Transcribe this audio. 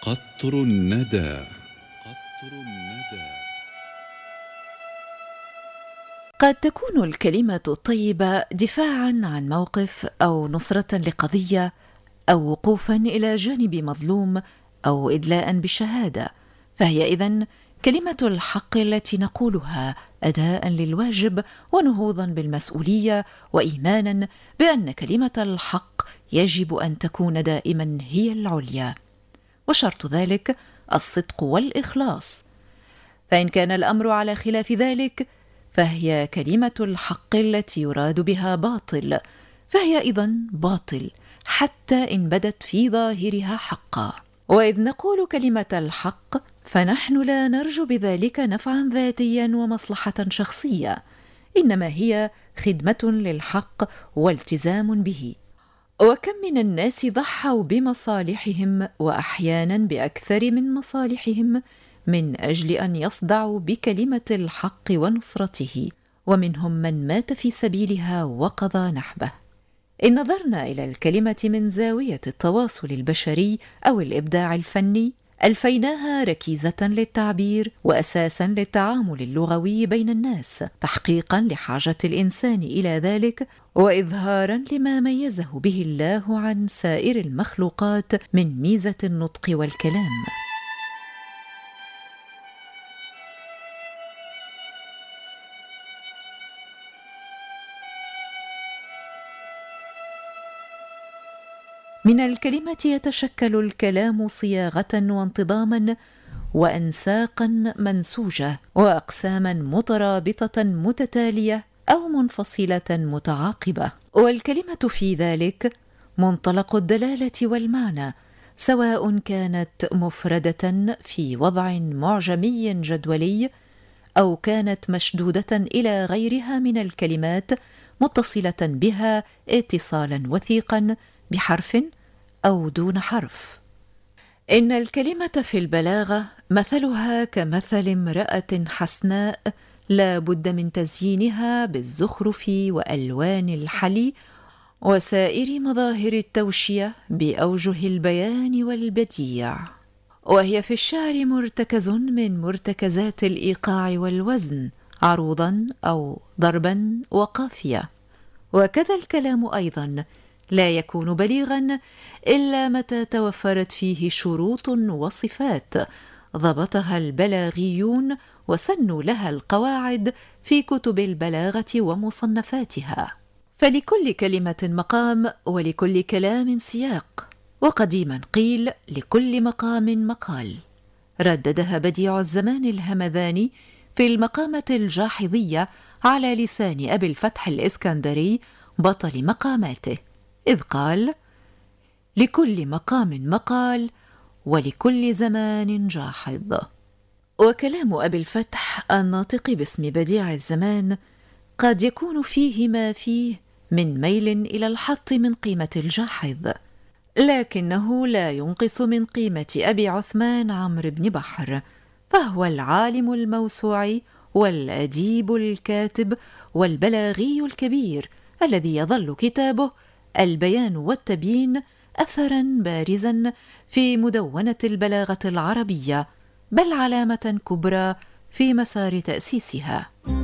قطر الندى. قطر الندى. قد تكون الكلمة الطيبة دفاعاً عن موقف أو نصرة لقضية أو وقوفاً إلى جانب مظلوم أو إدلاءً بالشهادة، فهي إذن كلمة الحق التي نقولها أداءً للواجب ونهوضاً بالمسؤولية وإيماناً بأن كلمة الحق يجب أن تكون دائماً هي العليا، وشرط ذلك الصدق والإخلاص. فإن كان الأمر على خلاف ذلك فهي كلمة الحق التي يراد بها باطل، فهي أيضا باطل حتى إن بدت في ظاهرها حقا. وإذ نقول كلمة الحق فنحن لا نرجو بذلك نفعا ذاتيا ومصلحة شخصية، إنما هي خدمة للحق والتزام به. وكم من الناس ضحوا بمصالحهم وأحيانا بأكثر من مصالحهم من أجل أن يصدعوا بكلمة الحق ونصرته، ومنهم من مات في سبيلها وقضى نحبه. إن نظرنا إلى الكلمة من زاوية التواصل البشري أو الإبداع الفني ألفيناها ركيزة للتعبير وأساسا للتعامل اللغوي بين الناس، تحقيقا لحاجة الإنسان إلى ذلك وإظهارا لما ميزه به الله عن سائر المخلوقات من ميزة النطق والكلام. من الكلمة يتشكل الكلام صياغة وانتظاما وأنساقا منسوجة وأقساما مترابطة متتالية أو منفصلة متعاقبة، والكلمة في ذلك منطلق الدلالة والمعنى، سواء كانت مفردة في وضع معجمي جدولي أو كانت مشدودة إلى غيرها من الكلمات متصلة بها اتصالا وثيقا بحرف أو دون حرف. إن الكلمة في البلاغة مثلها كمثل امرأة حسناء لا بد من تزيينها بالزخرف وألوان الحلي وسائر مظاهر التوشية بأوجه البيان والبديع، وهي في الشعر مرتكز من مرتكزات الإيقاع والوزن، عروضا أو ضربا وقافية. وكذا الكلام أيضا لا يكون بليغا إلا متى توفرت فيه شروط وصفات ضبطها البلاغيون وسنوا لها القواعد في كتب البلاغة ومصنفاتها. فلكل كلمة مقام ولكل كلام سياق، وقديما قيل لكل مقام مقال، رددها بديع الزمان الهمذاني في المقامة الجاحظية على لسان أبي الفتح الإسكندري بطل مقاماته، إذ قال: لكل مقام مقال ولكل زمان جاحظ. وكلام أبي الفتح الناطق باسم بديع الزمان قد يكون فيه ما فيه من ميل إلى الحط من قيمة الجاحظ، لكنه لا ينقص من قيمة أبي عثمان عمرو بن بحر، فهو العالم الموسوعي والأديب الكاتب والبلاغي الكبير الذي يظل كتابه البيان والتبيين أثراً بارزاً في مدونة البلاغة العربية، بل علامة كبرى في مسار تأسيسها.